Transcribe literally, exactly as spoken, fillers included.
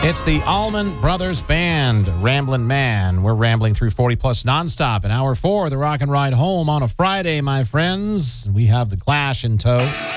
It's the Allman Brothers Band, Ramblin' Man. We're rambling through forty plus nonstop in hour four, the Rock and Ride Home on a Friday, my friends. We have the Clash in tow.